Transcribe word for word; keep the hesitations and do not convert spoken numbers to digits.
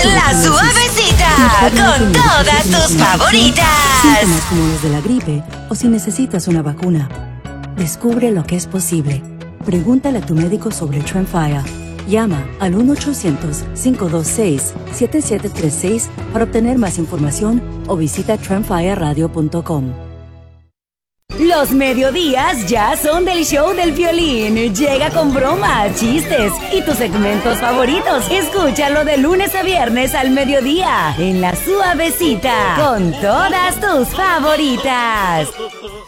La Suavecita, con todas tus favoritas. Síntomas como los de la gripe o si necesitas una vacuna. Descubre lo que es posible. Pregúntale a tu médico sobre Tremfya. Llama al uno ochocientos, cinco dos seis, siete siete tres seis para obtener más información o visita tremfya radio punto com. Los mediodías ya son del show del violín. Llega con bromas, chistes y tus segmentos favoritos. Escúchalo de lunes a viernes al mediodía en La Suavecita con todas tus favoritas.